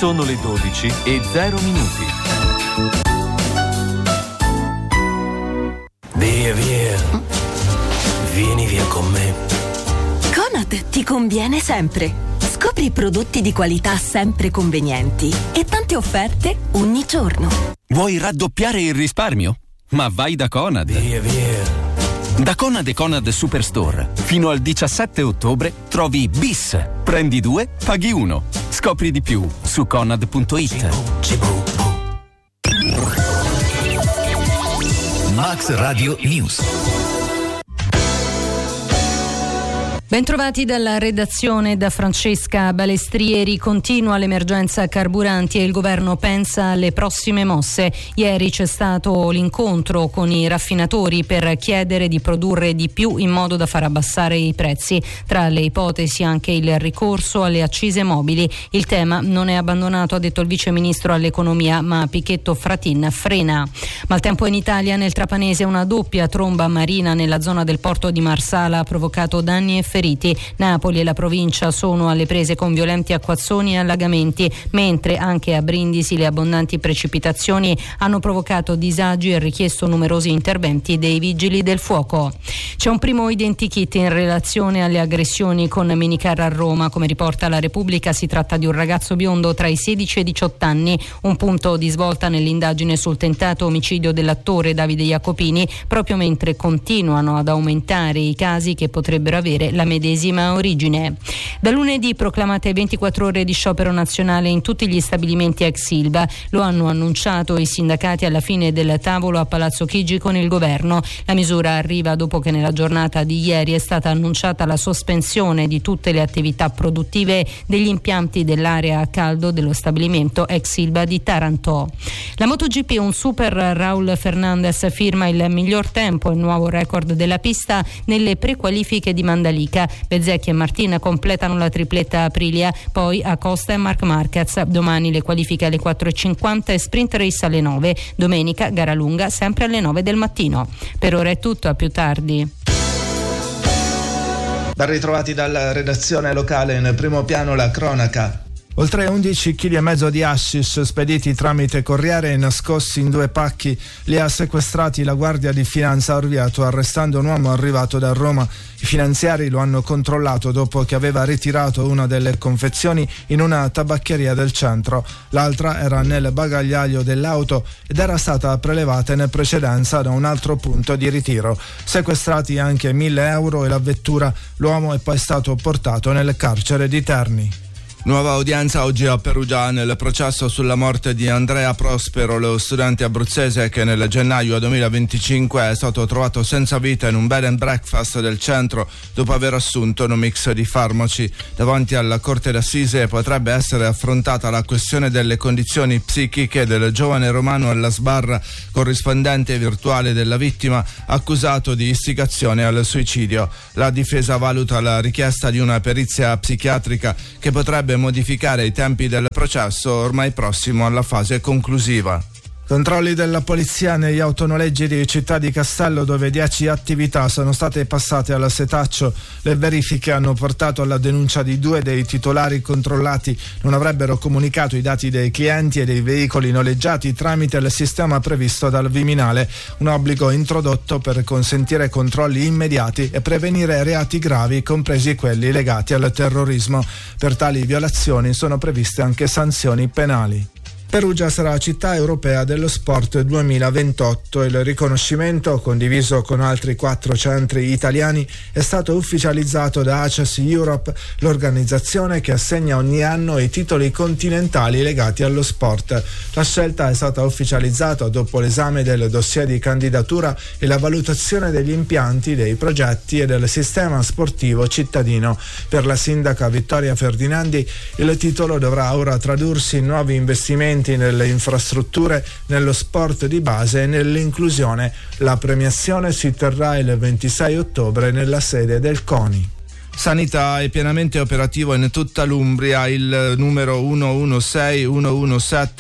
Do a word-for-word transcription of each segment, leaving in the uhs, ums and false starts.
Sono le dodici e zero minuti. Via, via. Vieni via con me. Conad ti conviene sempre. Scopri prodotti di qualità sempre convenienti e tante offerte ogni giorno. Vuoi raddoppiare il risparmio? Ma vai da Conad. Via, via. Da Conad e Conad Superstore fino al diciassette ottobre trovi Bis. Prendi due, paghi uno. Scopri di più su conad punto it. Max Radio News. Bentrovati dalla redazione da Francesca Balestrieri. Continua l'emergenza carburanti e il governo pensa alle prossime mosse. Ieri c'è stato l'incontro con i raffinatori per chiedere di produrre di più in modo da far abbassare i prezzi. Tra le ipotesi anche il ricorso alle accise mobili. Il tema non è abbandonato, ha detto il vice ministro all'economia, ma Pichetto Fratin frena. Maltempo in Italia. Nel Trapanese una doppia tromba marina nella zona del porto di Marsala ha provocato danni e feriti. Napoli e la provincia sono alle prese con violenti acquazzoni e allagamenti, mentre anche a Brindisi le abbondanti precipitazioni hanno provocato disagi e richiesto numerosi interventi dei vigili del fuoco. C'è un primo identikit in relazione alle aggressioni con minicar a Roma. Come riporta la Repubblica, si tratta di un ragazzo biondo tra i sedici e i diciotto anni, un punto di svolta nell'indagine sul tentato omicidio dell'attore Davide Jacopini, proprio mentre continuano ad aumentare i casi che potrebbero avere la medesima origine. Da lunedì proclamate ventiquattro ore di sciopero nazionale in tutti gli stabilimenti ex Ilva. Lo hanno annunciato i sindacati alla fine del tavolo a Palazzo Chigi con il governo. La misura arriva dopo che nella giornata di ieri è stata annunciata la sospensione di tutte le attività produttive degli impianti dell'area a caldo dello stabilimento ex Ilva di Taranto. La MotoGP, un super Raul Fernandez firma il miglior tempo e nuovo record della pista nelle prequalifiche di Mandalika. Bezzecchi e Martin completano la tripletta Aprilia, poi Acosta e Marc Marquez. Domani le qualifiche alle quattro e cinquanta e sprint race alle nove. Domenica gara lunga sempre alle nove del mattino. Per ora è tutto, a più tardi. Ben ritrovati dalla redazione locale. In primo piano la cronaca. Oltre undici chili e mezzo di hashish spediti tramite corriere e nascosti in due pacchi li ha sequestrati la Guardia di Finanza a Orvieto, arrestando un uomo arrivato da Roma. I finanziari lo hanno controllato dopo che aveva ritirato una delle confezioni in una tabaccheria del centro. L'altra era nel bagagliaio dell'auto ed era stata prelevata in precedenza da un altro punto di ritiro. Sequestrati anche mille euro e la vettura. L'uomo è poi stato portato nel carcere di Terni. Nuova udienza oggi a Perugia nel processo sulla morte di Andrea Prospero, lo studente abruzzese che nel gennaio duemilaventicinque è stato trovato senza vita in un bed and breakfast del centro dopo aver assunto un mix di farmaci. Davanti alla Corte d'Assise potrebbe essere affrontata la questione delle condizioni psichiche del giovane Romano alla Sbarra, corrispondente virtuale della vittima, accusato di istigazione al suicidio. La difesa valuta la richiesta di una perizia psichiatrica che potrebbe modificare i tempi del processo ormai prossimo alla fase conclusiva. Controlli della polizia negli autonoleggi di Città di Castello, dove dieci attività sono state passate al setaccio. Le verifiche hanno portato alla denuncia di due dei titolari controllati. Non avrebbero comunicato i dati dei clienti e dei veicoli noleggiati tramite il sistema previsto dal Viminale, un obbligo introdotto per consentire controlli immediati e prevenire reati gravi, compresi quelli legati al terrorismo. Per tali violazioni sono previste anche sanzioni penali. Perugia sarà città europea dello sport duemilaventotto. Il riconoscimento, condiviso con altri quattro centri italiani, è stato ufficializzato da Access Europe, l'organizzazione che assegna ogni anno i titoli continentali legati allo sport. La scelta è stata ufficializzata dopo l'esame del dossier di candidatura e la valutazione degli impianti, dei progetti e del sistema sportivo cittadino. Per la sindaca Vittoria Ferdinandi, il titolo dovrà ora tradursi in nuovi investimenti nelle infrastrutture, nello sport di base e nell'inclusione. La premiazione si terrà il ventisei ottobre nella sede del CONI. Sanità è pienamente operativo in tutta l'Umbria il numero uno uno sei uno uno sette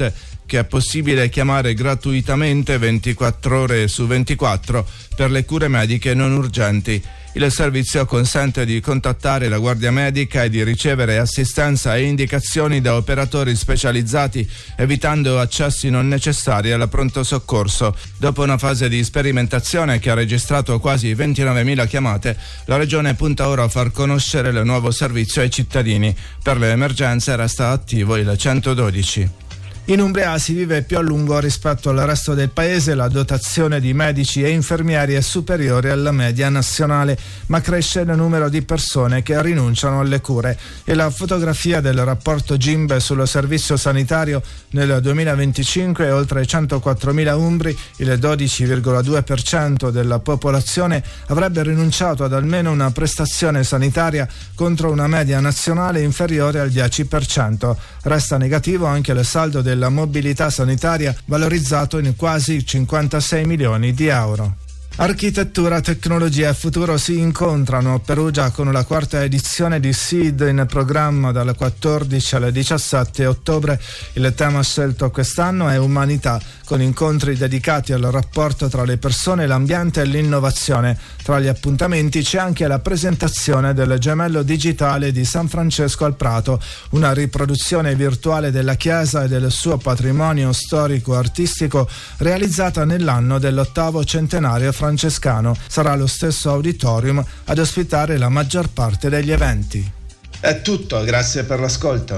che è possibile chiamare gratuitamente ventiquattro ore su ventiquattro per le cure mediche non urgenti. Il servizio consente di contattare la guardia medica e di ricevere assistenza e indicazioni da operatori specializzati, evitando accessi non necessari al pronto soccorso. Dopo una fase di sperimentazione che ha registrato quasi ventinovemila chiamate, la Regione punta ora a far conoscere il nuovo servizio ai cittadini. Per le emergenze resta attivo il centododici. In Umbria si vive più a lungo rispetto al resto del paese, la dotazione di medici e infermieri è superiore alla media nazionale, ma cresce il numero di persone che rinunciano alle cure. E la fotografia del rapporto Gimbe sul servizio sanitario nel duemilaventicinque è oltre centoquattromila umbri, il dodici virgola due per cento della popolazione avrebbe rinunciato ad almeno una prestazione sanitaria contro una media nazionale inferiore al dieci per cento. Resta negativo anche il saldo del della mobilità sanitaria, valorizzato in quasi cinquantasei milioni di euro. Architettura, tecnologia e futuro si incontrano a Perugia con la quarta edizione di SEED in programma dal quattordici al diciassette ottobre. Il tema scelto quest'anno è umanità, con incontri dedicati al rapporto tra le persone, l'ambiente e l'innovazione. Tra gli appuntamenti c'è anche la presentazione del gemello digitale di San Francesco al Prato, una riproduzione virtuale della chiesa e del suo patrimonio storico-artistico realizzata nell'anno dell'ottavo centenario francescano. Sarà lo stesso auditorium ad ospitare la maggior parte degli eventi. È tutto, grazie per l'ascolto.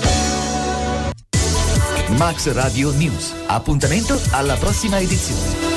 Max Radio News. Appuntamento alla prossima edizione.